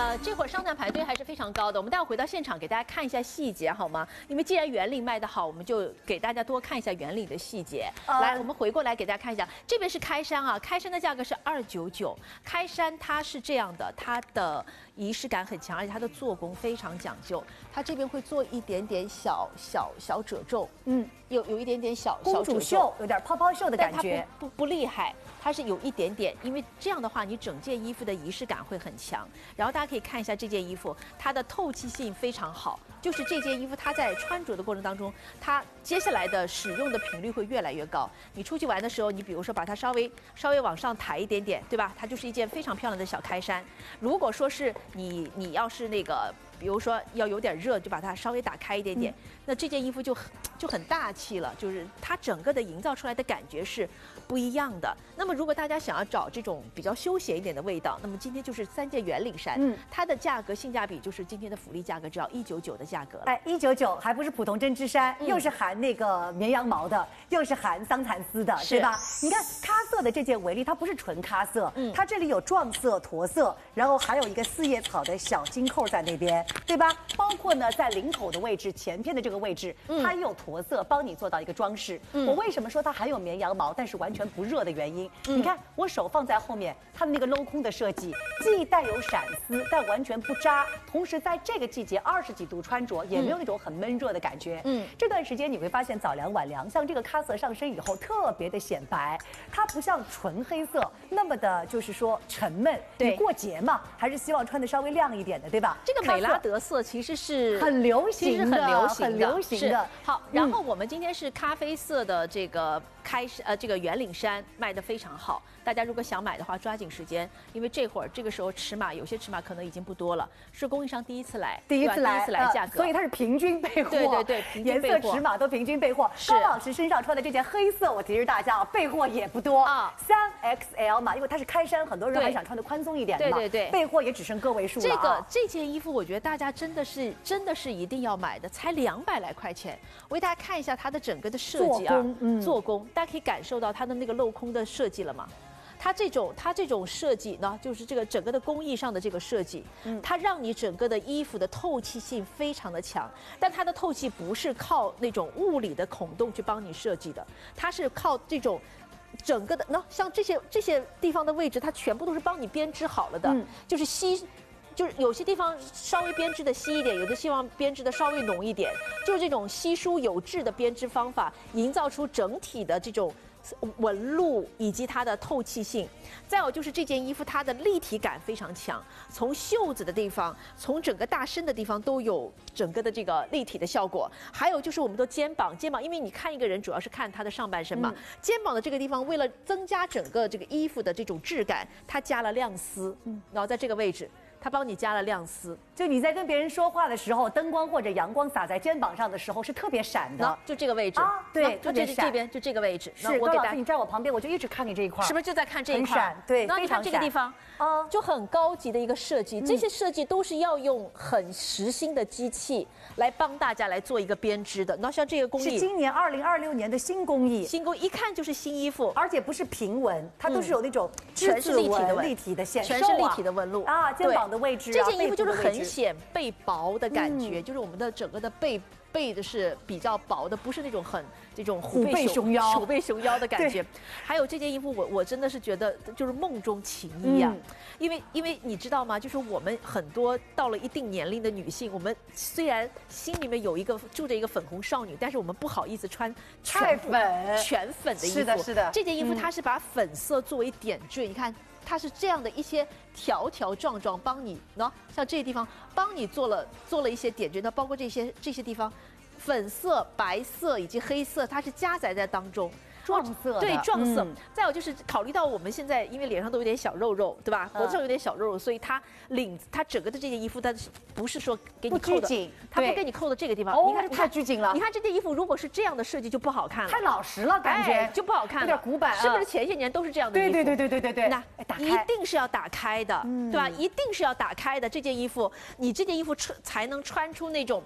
这会儿商场排队还是非常高的。我们待会儿回到现场给大家看一下细节，好吗？因为既然圆领卖得好，我们就给大家多看一下圆领的细节。来，我们回过来给大家看一下，这边是开衫啊，开衫的价格是299。开衫它是这样的，它的仪式感很强，而且它的做工非常讲究。它这边会做一点点小褶皱，有一点点小公主袖，有点泡泡袖的感觉， 不厉害。它是有一点点，因为这样的话，你整件衣服的仪式感会很强。然后大家可以看一下这件衣服，它的透气性非常好。就是这件衣服，它在穿着的过程当中，它接下来的使用的频率会越来越高。你出去玩的时候，你比如说把它稍微往上抬一点点，对吧？它就是一件非常漂亮的小开衫。如果说是你要是那个，比如说要有点热，就把它稍微打开一点点，那这件衣服就很大气了，就是它整个的营造出来的感觉是不一样的。那么如果大家想要找这种比较休闲一点的味道，那么今天就是3件圆领衫，它的价格性价比就是今天的福利价格，只要199的价格了。 哎，199还不是普通针织衫，又是含那个绵羊毛的，又是含桑蚕丝的，对吧？你看咖色的这件围例，它不是纯咖色，它这里有撞色、驼色，然后还有一个四叶草的小金扣在那边，对吧？包括呢，在领口的位置、前片的这个位置，它也有驼色，帮你做到一个装饰。我为什么说它含有绵羊毛，但是完全不热的原因？你看我手放在后面，它的那个镂空的设计，既带有闪丝，但完全不扎，同时在这个季节20几度穿着，也没有那种很闷热的感觉。这段时间你会发现早凉晚凉，像这个咖色上身以后特别的显白，它不像纯黑色那么的，就是说沉闷。对，过节嘛，还是希望穿的稍微亮一点的，对吧？ 这个美拉德色其实是很流行的， 很流行的。好，然后我们今天是咖啡色的这个这个圆领衫卖得非常好，大家如果想买的话，抓紧时间，因为这个时候尺码有些尺码可能已经不多了，是供应商第一次来价格， 所以它是平均备货， 对，平均备货， 颜色尺码都平均备货。高老师身上穿的这件黑色，我提示大家啊，备货也不多啊，3XL 嘛，因为它是开衫，很多人还想穿的宽松一点嘛，对，备货也只剩个位数了。 这件衣服，我觉得大家真的是一定要买的，才200来块钱。我给大家看一下它的整个的设计啊，做工，大家可以感受到它的那个镂空的设计了吗？它这种设计呢，就是这个整个的工艺上的这个设计，它让你整个的衣服的透气性非常的强，但它的透气不是靠那种物理的孔洞去帮你设计的，它是靠这种整个的，像这些地方的位置，它全部都是帮你编织好了的，就是有些地方稍微编织的稀一点，有的地方编织的稍微浓一点，就是这种稀疏有致的编织方法，营造出整体的这种纹路以及它的透气性。再有就是这件衣服它的立体感非常强，从袖子的地方，从整个大身的地方都有整个的这个立体的效果。还有就是我们的肩膀，因为你看一个人主要是看他的上半身嘛，肩膀的这个地方为了增加整个这个衣服的这种质感，它加了亮丝，然后在这个位置。它帮你加了亮丝， 就你在跟别人说话的时候，灯光或者阳光洒在肩膀上的时候是特别闪的， 就这个位置啊，对， 就这边就这个位置。 是，高老师，你站我旁边，我就一直看你这一块， 是不是就在看这一块？ 闪，对， 那你看这个地方啊，就很高级的一个设计。这些设计都是要用很实心的机器来帮大家来做一个编织的。那像这个工艺是今年2026年的新工艺， 一看就是新衣服， 而且不是平纹，它都是有那种全是立体的立体的线， 全是立体的纹路啊，肩膀的位置， 这件衣服就是很显背薄的感觉，就是我们的整个的背的是比较薄的，不是那种很这种虎背熊腰的感觉。还有这件衣服，我真的是觉得就是梦中情衣啊，因为你知道吗？就是我们很多到了一定年龄的女性，我们虽然心里面住着一个粉红少女，但是我们不好意思穿全粉的衣服。 是的， 这件衣服它是把粉色作为点缀，你看。它是这样的一些条条状状，帮你像这些地方帮你做了一些点缀，包括这些地方，粉色、白色以及黑色，它是加载在当中。 撞色对撞色，再有就是考虑到我们现在因为脸上都有点小肉肉，对吧？脖子上有点小肉肉，所以它整个的这件衣服，它不是说给你扣的，它不给你扣的这个地方。 你看太拘谨了。 你看这件衣服如果是这样的设计就不好看了， 太老实了，感觉就不好看了， 有点古板。 是不是前些年都是这样的衣服？ 对。 那一定是要打开的，对吧？一定是要打开的这件衣服，你这件衣服才能穿出那种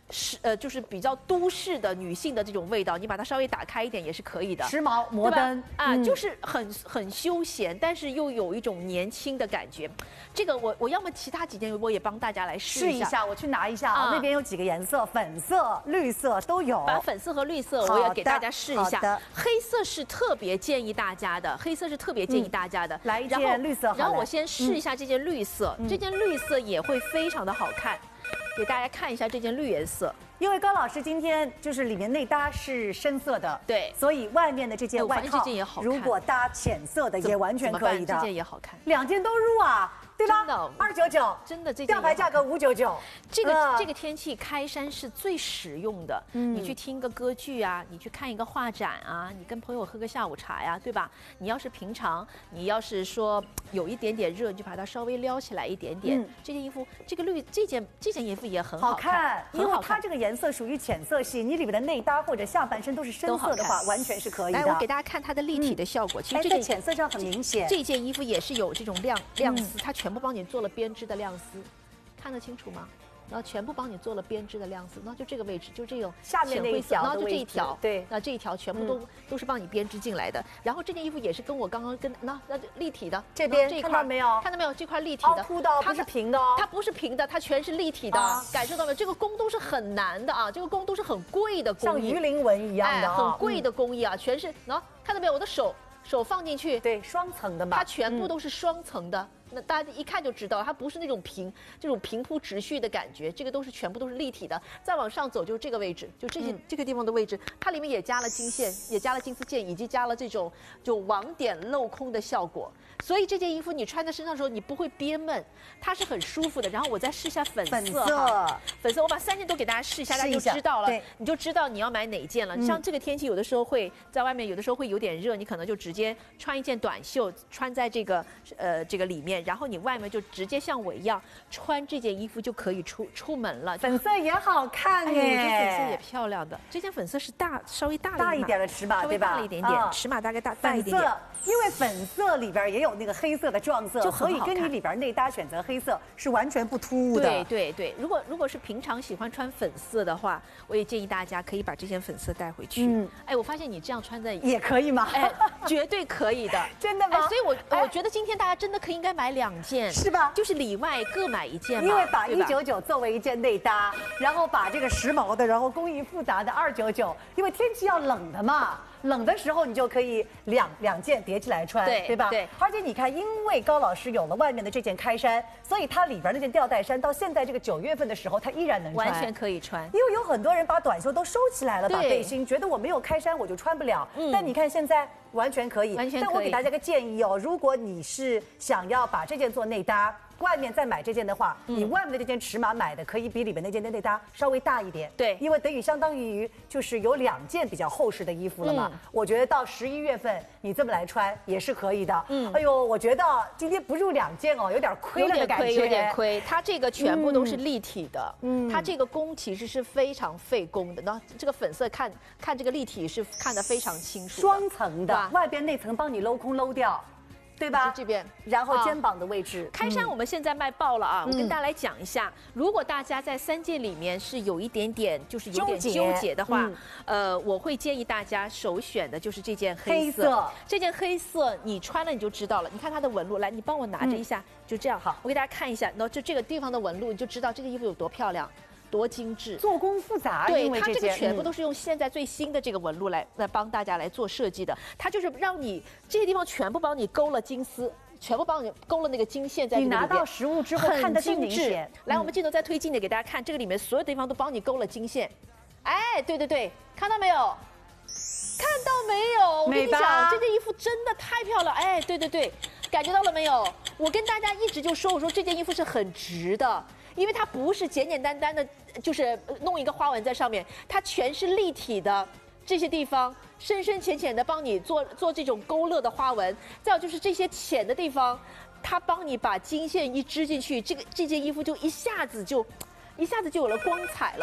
就是比较都市的女性的这种味道，你把它稍微打开一点也是可以的。 时髦摩登啊，就是很休闲，但是又有一种年轻的感觉。这个我要么其他几件我也帮大家来试一下， 我去拿一下啊。那边有几个颜色，粉色、绿色都有。 把粉色和绿色我也给大家试一下。黑色是特别建议大家的，来一件绿色。然后我先试一下这件绿色，这件绿色也会非常的好看。给大家看一下这件绿颜色， 因为高老师今天就是里面内搭是深色的， 对， 所以外面的这件外套，如果搭浅色的也完全可以的， 这件也好看 ，2件都入啊。对吧？299， 真的，这吊牌价格599。 这个天气开衫是最实用的。你去听个歌剧啊，你去看一个画展啊，你跟朋友喝个下午茶呀，对吧？你要是平常，你要是说有一点点热，你就把它稍微撩起来一点点。这件衣服，这件衣服也很好看， 因为它这个颜色属于浅色系，你里面的内搭或者下半身都是深色的话，完全是可以的。 来，我给大家看它的立体的效果。其实这个浅色上很明显。 这件衣服也是有这种亮丝，它全部帮你做了编织的亮丝，看得清楚吗？然后全部帮你做了编织的亮丝，那就这个位置，就这种下面那一条， 然后就这一条， 对， 那这一条全部都是帮你编织进来的。然后这件衣服也是跟我刚刚那立体的， 这边这一块看到没有？ 看到没有？这块立体的， 凹凸的，它不是平的哦， 它不是平的，它全是立体的，感受到没有？这个工都是很难的啊，这个工都是很贵的工艺， 像鱼鳞纹一样的， 很贵的工艺啊，全是看到没有？我的手放进去， 对，双层的嘛， 它全部都是双层的。那大家一看就知道，它不是那种这种平铺直叙的感觉，这个全部都是立体的。再往上走就是这个位置，就这个地方的位置，它里面也加了金线，也加了金丝线，以及加了这种就网点镂空的效果。所以这件衣服你穿在身上的时候，你不会憋闷，它是很舒服的。然后我再试一下粉色，我把3件都给大家试一下，大家就知道了，你就知道你要买哪件了。像这个天气，有的时候会在外面，有的时候会有点热，你可能就直接穿一件短袖，穿在这个里面。然后你外面就直接像我一样穿这件衣服就可以出门了。 粉色也好看哎， 这粉色也漂亮的。这件粉色是稍微大一点的尺码，对吧？ 大了一点点，尺码大概大一点点。 因为粉色里边也有那个黑色的撞色，所以跟你里边内搭选择黑色是完全不突兀的。 对，如果是平常喜欢穿粉色的话，我也建议大家可以把这件粉色带回去。我发现你这样穿在也可以吗？ 绝对可以的。 真的吗？ 所以我觉得今天大家真的应该买2件， 是吧？ 就是里外各买1件嘛。 因为把199作为一件内搭，然后把这个时髦的，然后工艺复杂的299，因为天气要冷的嘛。冷的时候你就可以两件叠起来穿，对吧？对。而且你看，因为高老师有了外面的这件开衫，所以它里边那件吊带衫到现在这个9月份的时候，它依然能穿， 完全可以穿。 因为有很多人把短袖都收起来了，把背心觉得我没有开衫我就穿不了。但你看现在完全可以。但我给大家个建议哦，如果你是想要把这件做内搭，外面再买这件的话，你外面的这件尺码买的可以比里面那件的内搭稍微大一点。对，因为等于相当于就是有2件比较厚实的衣服了嘛。我觉得到11月份你这么来穿也是可以的。哎呦，我觉得今天不入2件哦，有点亏了的感觉。 有点亏。它这个全部都是立体的，它这个工其实是非常费工的。那这个粉色看这个立体是看得非常清楚。 双层的，外边那层帮你镂空镂掉。对吧？ 这边， 然后肩膀的位置， 开衫我们现在卖爆了啊！我跟大家来讲一下，如果大家在3件里面是有一点点就是有点纠结的话，我会建议大家首选的就是这件黑色。这件黑色你穿了你就知道了，你看它的纹路，来，你帮我拿着一下，就这样。好，我给大家看一下，然后就这个地方的纹路，你就知道这个衣服有多漂亮。多精致， 做工复杂。 对，它这个全部都是用现在最新的这个纹路来帮大家来做设计的。它就是让你这些地方全部帮你勾了金丝，全部帮你勾了那个金线在这个里面。 你拿到实物之后看得更明显。 来，我们镜头再推近点给大家看，这个里面所有地方都帮你勾了金线。哎，对，看到没有？看到没有？我跟你讲，这件衣服真的太漂亮。哎，对，感觉到了没有？我跟大家一直就说，我说这件衣服是很值的。因为它不是简简单单的，就是弄一个花纹在上面，它全是立体的，这些地方深深浅浅的帮你做这种勾勒的花纹。再有就是这些浅的地方，它帮你把金线一织进去，这件衣服就一下子就有了光彩了。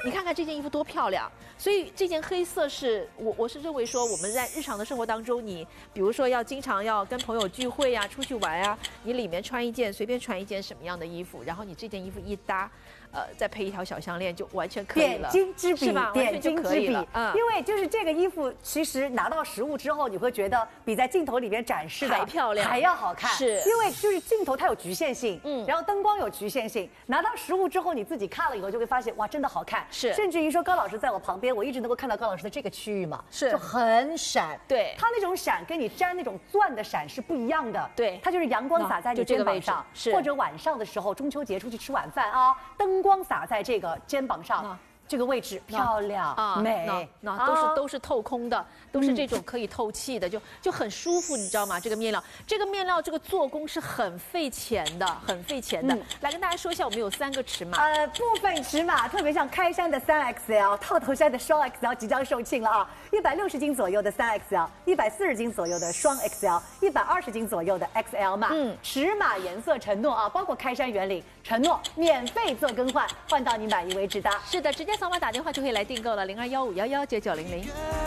你看看这件衣服多漂亮。所以这件黑色是我是认为说我们在日常的生活当中，你比如说要经常要跟朋友聚会呀、出去玩啊，你里面穿一件随便穿一件什么样的衣服，然后你这件衣服一搭，再配一条小项链就完全可以了。 点睛之笔， 是吧？ 点睛之笔。 因为就是这个衣服，其实拿到实物之后，你会觉得比在镜头里边展示的还漂亮， 还要好看。 是， 因为就是镜头它有局限性，然后灯光有局限性，拿到实物之后，你自己看了以后就会发现，哇，真的好看。 是， 甚至于说高老师在我旁边，我一直能够看到高老师的这个区域嘛， 是， 就很闪。 对， 它那种闪跟你沾那种钻的闪是不一样的。 对， 它就是阳光洒在你肩膀上，或者晚上的时候，中秋节出去吃晚饭啊，灯光洒在这个肩膀上。这个位置漂亮啊，美， 都是透空的，都是这种可以透气的，就很舒服，你知道吗？这个面料这个做工是很费钱的，很费钱的。来跟大家说一下，我们有3个尺码， 部分尺码特别像开衫的3XL，套头衫的双 XL 即将售罄了啊，160斤左右的3XL，140斤左右的双 XL，120斤左右的 XL 码。尺码颜色承诺啊，包括开衫原领承诺免费做更换，换到你满意为止的。 是的，直接扫码打电话就可以来订购了，0215119900。